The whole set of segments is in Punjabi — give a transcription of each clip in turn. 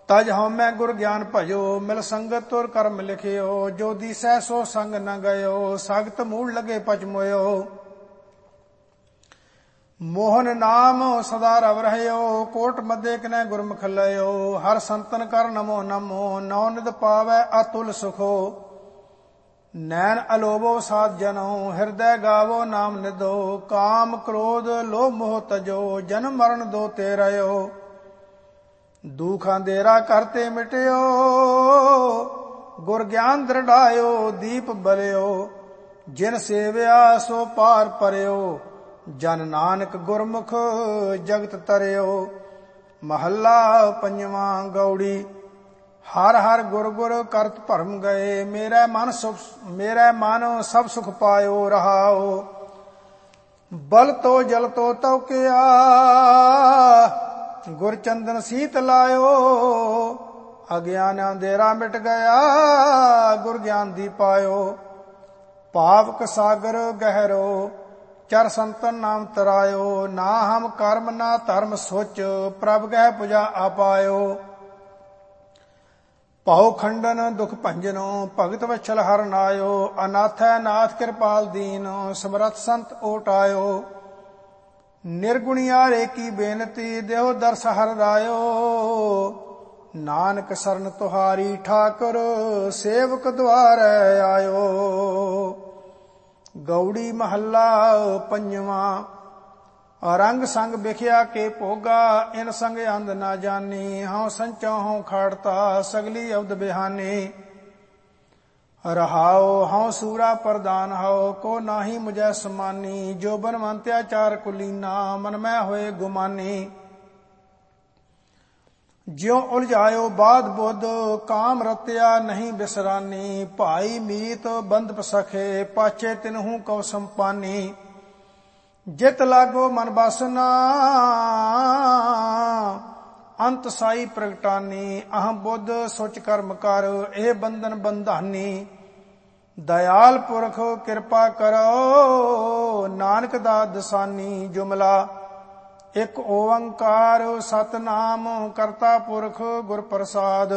ਤਜ ਹਉਮੈ ਗੁਰ ਗਿਆਨ ਭਜੋ, ਮਿਲ ਸੰਗਤ ਤੁਰ ਕਰਮ ਲਿਖਿਓ। ਜੋ ਦੀਸੈ ਸੋ ਸੰਗ ਨ ਗਇਓ, ਸਗਤ ਮੂੜ ਲਗੇ ਪਚ ਮੋਇਓ। ਮੋਹਨ ਨਾਮ ਸਦਾ ਰਵ ਰਹਿਓ, ਕੋਟ ਮਧੇ ਕਿਨੈ ਗੁਰਮੁਖ ਲਇਓ। ਹਰ ਸੰਤਨ ਕਰ ਨਮੋ ਨਮੋ, ਨੌ ਨਿਧ ਪਾਵੈ ਅਤੁਲ ਸੁਖੋ। ਨੈਣ ਅਲੋਭੋ ਸਾਧ ਜਨੋ, ਹਿਰਦੈ ਗਾਵੋ ਨਾਮ ਨਿਧੋ। ਕਾਮ ਕ੍ਰੋਧ ਲੋਭ ਮੋਹ ਤਜੋ, ਜਨਮ ਮਰਨ ਦੋ ਤੇ ਰਹਿਓ। ਦੁਖ ਅੰਧੇਰਾ ਕਰਤੇ ਮਿਟਿਓ, ਗੁਰ ਗਿਆਨ ਦ੍ਰਿੜਾਇਓ। ਦੀਪ ਬਲਿਓ, ਜਿਨ ਸੇਵਿਆ ਸੋ ਪਾਰ ਪਰਿਓ। ਜਨ ਨਾਨਕ ਗੁਰਮੁਖ ਜਗਤ ਤਰਿਓ। ਮਹੱਲਾ ਪੰਜਵਾਂ। ਗੌੜੀ। ਹਰ ਹਰ ਗੁਰ ਗੁਰ ਕਰਤ ਭਰਮ ਗਏ, ਮੇਰਾ ਮਨ ਸਭ ਸੁਖ ਪਾਇਓ। ਰਹਾਓ। ਬਲ ਤੋ ਜਲ ਤੋ ਤਉਕਿਆ, ਗੁਰ ਚੰਦਨ ਸੀਤ ਲਾਇਓ। ਅਗਿਆਨ ਅੰਧੇਰਾ ਮਿਟ ਗਿਆ, ਗੁਰ ਗਿਆਨ ਦੀ ਪਾਇਓ। ਪਾਵਕ ਸਾਗਰ ਗਹਿਰੋ, ਚਰ ਸੰਤਨ ਨਾਮ ਤਰਾਇਓ। ਨਾ ਹਮ ਕਰਮ ਨਾ ਧਰਮ ਸੋਚ, ਪ੍ਰਭ ਗਹਿ ਪੁਜਾ ਆਪਾਇਓ। ਭਉ ਖੰਡਨ ਦੁਖ ਭੰਜਨੋ, ਭਗਤ ਵਛਲ ਹਰਿ ਨਾਇਓ। ਅਨਾਥੈ ਨਾਥ ਕਿਰਪਾਲ ਦੀਨ, ਸਮਰਥ ਸੰਤ ਓਟ ਆਇਓ। ਨਿਰਗੁਣਿਆਰੇ ਕੀ ਬੇਨਤੀ, ਦੇਹੁ ਦਰਸ ਹਰਿ ਰਾਇਓ। ਨਾਨਕ ਸਰਨ ਤੁਹਾਰੀ ਠਾਕੁਰ, ਸੇਵਕ ਦੁਆਰੈ ਆਇਓ। ਗੌੜੀ। ਮਹੱਲਾ ਪੰਜਵਾਂ। ਰੰਗ ਸੰਗ ਬਿਖਿਆ ਕੇ ਭੋਗਾ, ਇਨ ਸੰਗ ਅੰਧ ਨਾ ਜਾਨੀ। ਹਉ ਸੰਚੋ ਹਉ ਖਾੜਤਾ, ਸਗਲੀ ਅਵਦ ਬਿਹਾਨੀ। ਰਹਾਉ। ਹਉ ਸੂਰਾ ਪ੍ਰਦਾਨ ਹਉ, ਕੋ ਨਾਹੀ ਮੁਝੈ ਸਮਾਨੀ। ਜੋ ਬਨ ਮੰਤਿਆਚਾਰ ਕੁਲੀਨਾ, ਮਨ ਮੈਂ ਹੋਏ ਗੁਮਾਨੀ। ਜਿਉ ਉਲਝਾਇਓ ਬਾਧ ਬੁੱਧ, ਕਾਮ ਰਤਿਆ ਨਹੀਂ ਬਿਸਰਾਨੀ। ਭਾਈ ਮੀਤ ਬੰਧਪ ਸਖੇ, ਪਾਛੇ ਤਿਨਹੂ ਕਉ ਸੰਪਾਨੀ। ਜਿਤ ਲਾਗੋ ਮਨ ਬਾਸਨਾ, ਅੰਤ ਸਾਈ ਪ੍ਰਗਟਾਨੀ। ਅਹੰ ਬੁੱਧ ਸੁਚ ਕਰਮ ਕਰ, ਇਹ ਬੰਧਨ ਬੰਧਾਨੀ। ਦਇਆਲ ਪੁਰਖ ਕਿਰਪਾ ਕਰੋ, ਨਾਨਕ ਦਾਤ ਦਸਾਨੀ। ਜੁਮਲਾ। ਇਕ ਓੰਕਾਰ ਸਤਿਨਾਮ ਕਰਤਾ ਪੁਰਖ ਗੁਰ ਪ੍ਰਸਾਦ।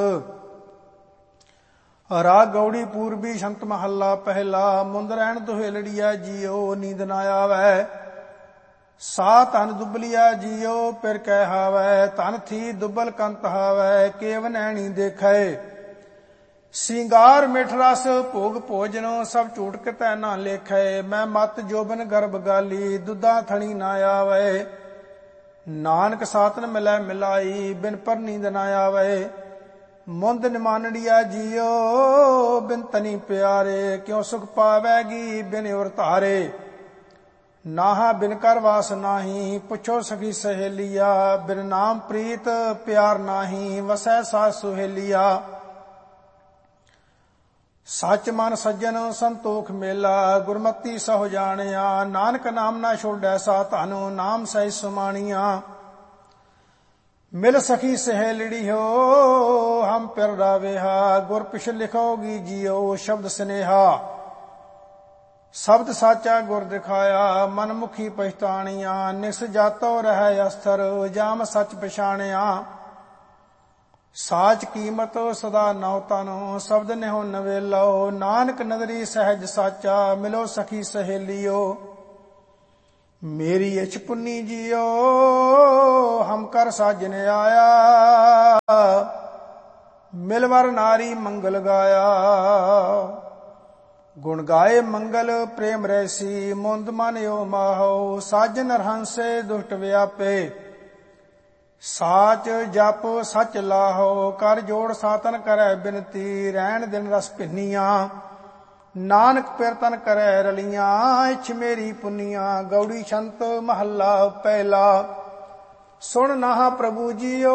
ਰਾਗ ਗੌੜੀ। ਪੂਰਬੀ ਸ਼ੰਤ ਮਹੱਲਾ ਪਹਿਲਾ। ਮੁੰਦ ਰਹਿਣ ਦੁਹੇਲੜੀਆ ਜੀਓ, ਨੀਂਦ ਨਾ ਆਵੈ। ਸਾ ਧਨ ਦੁਬਲੀਆ ਜੀਓ, ਪਿਰ ਕਹਿ ਹਾਵੈ। ਧਨ ਥੀ ਦੁਬਲ ਕੰਤ ਹਾਵੈ, ਕੇਵ ਨੈਣੀ ਦੇਖੈ। ਸਿੰਗਾਰ ਮਿਠ ਰਸ ਭੋਗ ਭੋਜਨੋ, ਸਭ ਝੂਠ ਕਿਤੈ ਨਾ ਲੇਖੈ। ਮੈਂ ਮਤ ਜੋਬਨ ਗਰਭ ਗਾਲੀ, ਦੁੱਧਾ ਥਣੀ ਨਾ ਆਵੈ। ਨਾਨਕ ਸਾਤਨ ਮਿਲੈ ਮਿਲਾਈ, ਬਿਨ ਪਰ ਨੀਂਦ ਨਾ ਆਵੈ। ਮੁੰਦ ਨਿਮਾਨੜੀਆ ਜੀਓ, ਬਿਨ ਤਨੀ ਪਿਆਰੇ। ਕਿਉ ਸੁਖ ਪਾਵੈਗੀ ਬਿਨ ਉਰ ਧਾਰੇ। ਨਾਹਾ ਬਿਨ ਕਰ ਵਾਸ ਨਾਹੀ, ਪੁੱਛੋ ਸਖੀ ਸਹੇਲੀਆ। ਬਿਨ ਨਾਮ ਪ੍ਰੀਤ ਪਿਆਰ ਨਾਹੀ, ਵਸੈ ਸਾਸ ਸੁਹੇਲੀਆ। ਸੱਚ ਮਨ ਸੱਜਣ ਸੰਤੋਖ ਮੇਲਾ, ਗੁਰਮਤੀ ਸਹੁ ਜਾਣਿਆ। ਨਾਨਕ ਨਾਮ ਨਾ ਛੋੜੈ ਸਾ ਧਨ, ਨਾਮ ਸਹਿ ਸੁਮਾਣੀਆ। ਮਿਲ ਸਖੀ ਸਹੇਲੜੀ ਹੋ, ਹਮ ਪਿਰ ਰਾਵੇਹਾ। ਗੁਰ ਪਿਛ ਲਿਖੋਗੀ ਜੀਓ, ਸ਼ਬਦ ਸਨੇਹਾ। ਸ਼ਬਦ ਸਾਚਾ ਗੁਰ ਦਿਖਾਇਆ, ਮਨ ਮੁਖੀ ਪਛਤਾਣੀਆਂ। ਨਿਸ ਜਾਤੋ ਰਹਿ ਅਸਥਰ, ਜਾਮ ਸੱਚ ਪਛਾਣਿਆ। ਸਾਚ ਕੀਮਤ ਸਦਾ ਨਉ ਤਨੋ, ਸ਼ਬਦ ਨਿਹੁ ਨਵੇਲੋ। ਨਾਨਕ ਨਦਰੀ ਸਹਿਜ ਸਾਚਾ, ਮਿਲੋ ਸਖੀ ਸਹੇਲੀਓ। ਮੇਰੀ ਇਛ ਪੁੰਨੀ ਜੀਓ, ਹਮ ਕਰ ਸਾਜਨ ਆਇਆ। ਮਿਲਵਰ ਨਾਰੀ ਮੰਗਲ ਗਾਇਆ। ਗੁਣ ਗਾਏ ਮੰਗਲ ਪ੍ਰੇਮ ਰੈਸੀ, ਮੁੰਦ ਮਨ ਓ ਮਾਹੋ। ਸਾਜਨ ਹੰਸੇ ਦੁਸ਼ਟ ਵਿਆਪੇ, ਸਾਚ ਜਪ ਸਚ ਲਾਹੋ। ਕਰ ਜੋੜ ਸਾਤਨ ਕਰੈ ਬਿਨਤੀ, ਰਹਿਣ ਦਿਨ ਰਸ ਭਿੰਨੀਆਂ। ਨਾਨਕ ਪਿਰ ਤਨ ਕਰੈ ਰਲੀਆਂ, ਇਛ ਮੇਰੀ ਪੁੰਨੀਆਂ। ਗੌੜੀ ਛੰਤ ਮਹੱਲਾ ਪਹਿਲਾ। ਸੁਣ ਨਾਹਾ ਪ੍ਰਭੂ ਜੀਓ,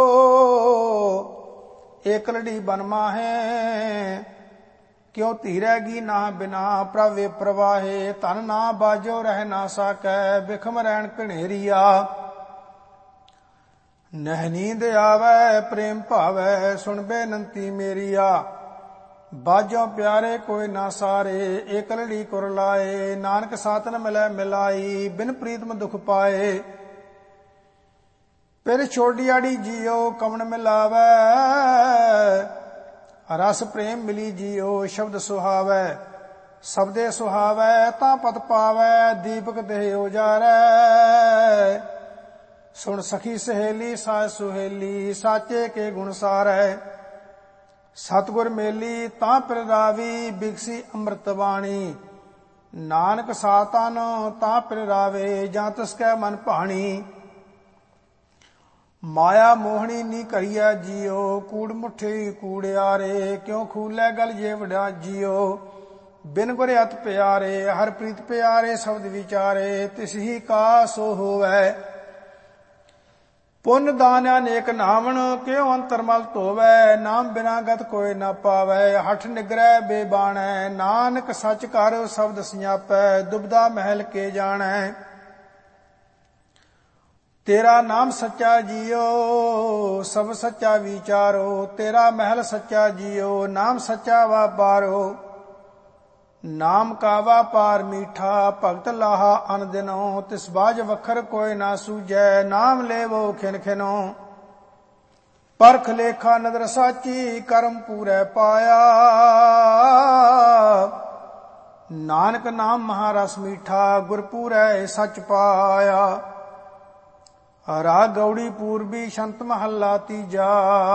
ਏਕਲੜੀ ਬਨ ਮਾਹੇ। ਕਿਉ ਧੀਰੈਗੀ ਨਾ ਬਿਨਾ, ਪ੍ਰਭੇ ਪ੍ਰਵਾਹੇ। ਧਨ ਨਾ ਬਾਜੋ ਰਹਿ ਨਾ ਸਾਕੈ, ਬਿਖਮ ਰਹਿਣ ਘਨੇਰੀਆ। ਨਹਿ ਨੀਂਦ ਆਵੈ ਪ੍ਰੇਮ ਭਾਵੈ, ਸੁਣ ਬੇਨੰਤੀ ਮੇਰੀਆ। ਬਾਜੋ ਪਿਆਰੇ ਕੋਈ ਨਾ ਸਾਰੇ, ਏਕਲੜੀ ਕੁਰ ਲਾਏ। ਨਾਨਕ ਸਾਤਨ ਮਿਲੈ ਮਿਲਾਈ, ਬਿਨ ਪ੍ਰੀਤਮ ਦੁਖ ਪਾਏ। ਪਿਰ ਛੋਡੀਆੜੀ ਜੀਓ ਕਵਣ ਮਿਲਾਵੈ, ਰਸ ਪ੍ਰੇਮ ਮਿਲੀ ਜੀਓ ਸ਼ਬਦ ਸੁਹਾਵੈ। ਸ਼ਬਦੇ ਸੁਹਾਵੈ ਤਾਂ ਪਤ ਪਾਵੈ, ਦੀਪਕ ਦੇਹ ਉਜਾਰੈ। ਸੁਣ ਸਖੀ ਸਹੇਲੀ ਸਾਜ ਸੁਹੇਲੀ, ਸਾਚੇ ਕੇ ਗੁਣ ਸਾਰੈ। ਸਤਿਗੁਰ ਮੇਲੀ ਤਾਂ ਪਿਰ ਰਾਵੀ, ਬਿਗਸੀ ਅੰਮ੍ਰਿਤ ਬਾਣੀ। ਨਾਨਕ ਸਾਤਨ ਤਾਂ ਪਿਰ ਰਾਵੇ, ਜਾਂ ਤਿਸ ਕੈ ਮਨ ਭਾਣੀ। ਮਾਇਆ ਮੋਹਣੀ ਨੀ ਕਰੀਐ ਜੀਓ, ਕੂੜ ਮੁਠੀ ਕੂੜਿਆਰੇ। ਕਿਉ ਖੂਲੇ ਗਲ ਜੇ ਵਡਾ ਜੀਓ, ਬਿਨ ਗੁਰ ਅਤ ਪਿਆਰੇ। ਹਰ ਪ੍ਰੀਤ ਪਿਆਰੇ ਸ਼ਬਦ ਵਿਚਾਰੇ, ਤਿਸ ਹੀ ਕਾ ਸੋ ਹੋਵੈ। ਪੁੰਨ ਦਾਨ ਅਨੇਕ ਨਾਵਣ, ਕਿਉ ਅੰਤਰਮਲ ਧੋਵੈ। ਨਾਮ ਬਿਨਾ ਗਤ ਕੋਇ ਨਾ ਪਾਵੈ, ਹਠ ਨਿਗਰੈ ਬੇਬਾਣੈ। ਨਾਨਕ ਸਚ ਕਰ ਸ਼ਬਦ ਸਿਆਪੈ, ਦੁਬਦਾ ਮਹਿਲ ਕੇ ਜਾਣੈ। ਤੇਰਾ ਨਾਮ ਸੱਚਾ ਜੀਓ, ਸਭ ਸੱਚਾ ਵਿਚਾਰੋ। ਤੇਰਾ ਮਹਿਲ ਸੱਚਾ ਜੀਓ, ਨਾਮ ਸੱਚਾ ਵਾਪਾਰੋ। ਨਾਮ ਕਾ ਵਾਪਾਰ ਮੀਠਾ, ਭਗਤ ਲਾਹਾ ਅਨ ਦਿਨੋ। ਤਿਸ ਬਾਝ ਵਖਰ ਕੋਇ ਨਾ ਸੂਝੈ, ਨਾਮ ਲੇਵੋ ਖਿਨ ਖਿਨੋ। ਪਰਖ ਲੇਖਾ ਨਦਰ ਸਾਚੀ, ਕਰਮ ਪੂਰੈ ਪਾਇਆ। ਨਾਨਕ ਨਾਮ ਮਹਾਰਸ ਮੀਠਾ, ਗੁਰ ਪੂਰੈ ਸਚ ਪਾਇਆ। ਰਾਗ ਗੌੜੀ ਪੂਰਬੀ ਸ਼ੰਤ ਮਹੱਲਾ ਤੀਜਾ।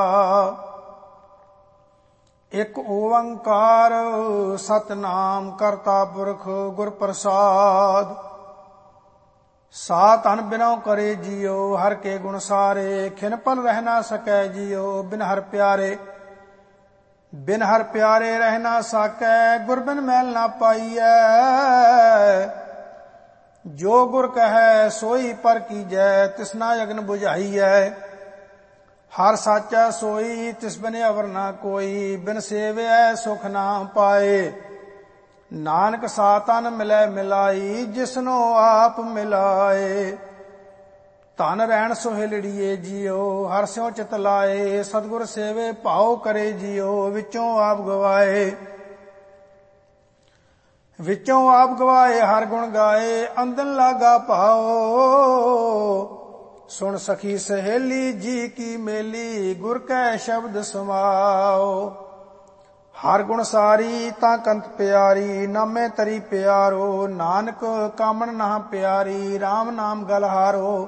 ਇਕ ਓੰਕਾਰ ਸਤਿਨਾਮ ਕਰਤਾ ਪੁਰਖ ਗੁਰ ਪ੍ਰਸਾਦ। ਸਾਤ ਅਨ ਬਿਨਉ ਕਰੇ ਜੀਓ, ਹਰ ਕੇ ਗੁਣ ਸਾਰੇ। ਖਿਨ ਪਲ ਰਹਿ ਨਾ ਸਕੈ ਜੀਓ, ਬਿਨ ਹਰ ਪਿਆਰੇ। ਬਿਨ ਹਰ ਪਿਆਰੇ ਰਹਿ ਨਾ ਸਾਕੈ, ਗੁਰ ਬਿਨ ਮੈਲ ਨਾ ਪਾਈਐ। ਜੋ ਗੁਰ ਕਹੈ ਸੋਈ ਪਰ ਕੀਜੈ, ਤਿਸਨਾ ਅਗਨ ਬੁਝਾਈਐ। ਹਰ ਸਾਚਾ ਸੋਈ, ਤਿਸ ਬਿਨ ਅਵਰ ਨਾ ਕੋਈ। ਬਿਨ ਸੇਵਿਐ ਸੁਖ ਨਾ ਪਾਏ, ਨਾਨਕ ਸਾਤਨ ਮਿਲੈ ਮਿਲਾਈ। ਜਿਸਨੋ ਆਪ ਮਿਲਾਏ, ਧਨ ਰਹਿਣ ਸੁਹੇਲੜੀਏ ਜੀਓ। ਹਰ ਸਿਉ ਚਿਤ ਲਾਏ, ਸਤਿਗੁਰ ਸੇਵੇ ਭਾਉ ਕਰੇ ਜੀਓ। ਵਿੱਚੋਂ ਆਪ ਗਵਾਏ, ਵਿੱਚੋਂ ਆਪ ਗਵਾਏ ਹਰ ਗੁਣ ਗਾਏ। ਅੰਦਨ ਲਾਗਾ ਭਾਉ, ਸੁਣ ਸਖੀ ਸਹੇਲੀ ਜੀ ਕੀ ਮੇਲੀ। ਗੁਰ ਕੈ ਸ਼ਬਦ ਸਮਾਓ, ਹਰ ਗੁਣ ਸਾਰੀ ਤਾਂ ਕੰਤ ਪਿਆਰੀ। ਨਾਮੇ ਤਰੀ ਪਿਆਰੋ, ਨਾਨਕ ਕਾਮਣ ਨਾ ਪਿਆਰੀ। RAM ਨਾਮ ਗਲ ਹਾਰੋ,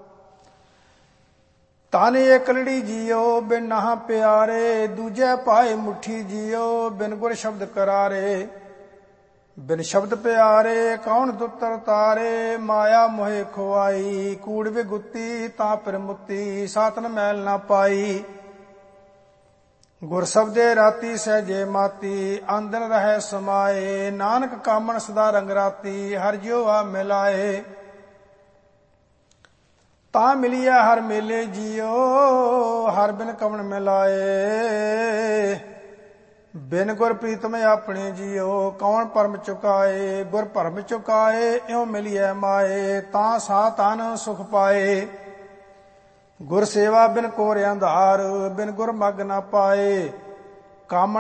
ਤਨ ਏਕਲੜੀ ਜੀਓ। ਬਿਨ ਨਾ ਪਿਆਰੇ, ਦੂਜੇ ਪਾਏ ਮੁੱਠੀ ਜੀਓ। ਬਿਨ ਗੁਰ ਸ਼ਬਦ ਕਰਾਰੇ, ਬਿਨ ਸ਼ਬਦ ਪਿਆਰੇ। ਕੌਣ ਦੁੱਤਰ ਤਾਰੇ, ਮਾਇਆ ਮੋਹਿ ਖੁਆਈ। ਕੂੜ ਵਿਗੁੱਤੀ ਤਾਂ ਪਿਰ ਮੁੱਤੀ, ਸਾਤਨ ਮੈਲ ਨਾ ਪਾਈ। ਗੁਰ ਸਬਦੇ ਰਾਤੀ ਸਹਿਜੇ ਮਾਤੀ, ਆਂਦਨ ਰਹਿ ਸਮਾਏ। ਨਾਨਕ ਕਾਮਣ ਸਦਾ ਰੰਗ ਰਾਤੀ, ਹਰ ਜਿਉ ਆ ਮਿਲਾਏ। ਤਾਂ ਮਿਲੀਐ ਹਰ ਮੇਲੇ ਜੀਓ, ਹਰ ਬਿਨ ਕਵਣ ਮਿਲਾਏ। ਬਿਨ ਗੁਰ ਪ੍ਰੀਤਮ ਆਪਣੇ ਜੀਓ, ਕੌਣ ਪਰਮ ਚੁਕਾਏ। ਗੁਰ ਭਰਮ ਚੁਕਾਏ, ਇਉ ਮਿਲੀਐ ਮਾਏ। ਤਾਂ ਸਾਤਨ ਸੁਖ ਪਾਏ, ਗੁਰ ਸੇਵਾ ਬਿਨ ਕੋਰਿ ਅੰਧਾਰ। ਬਿਨ ਗੁਰ ਮਗ ਨਾ ਪਾਏ, ਕਾਮਣ